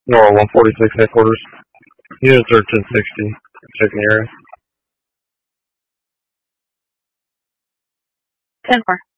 Nora 146 headquarters. Units are 1060. Checking the area. 10-4.